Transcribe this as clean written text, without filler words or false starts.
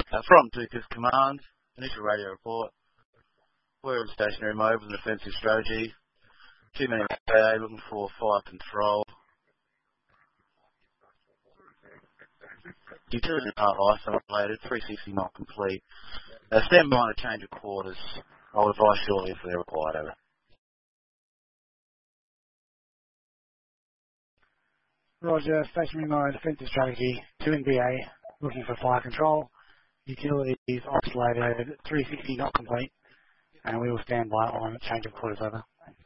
From Tukas Command, initial radio report. We're in stationary mode with an offensive strategy. 2 men PA looking for fire control. Utility part isolated, 360 not complete. Stand by on a change of quarters. I'll advise shortly if they're required. Over. Roger, stationary mode, offensive strategy, 2 in BA, looking for fire control. Utilities isolated, 360 not complete. And we will stand by on a change of quarters. Over.